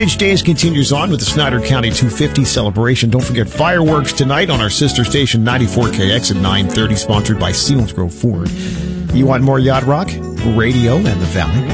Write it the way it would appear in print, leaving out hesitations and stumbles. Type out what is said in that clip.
Days continues on with the Snyder County 250 celebration. Don't forget fireworks tonight on our sister station 94KX at 9:30, sponsored by Selinsgrove Ford. You want more Yacht Rock? Radio and the Valley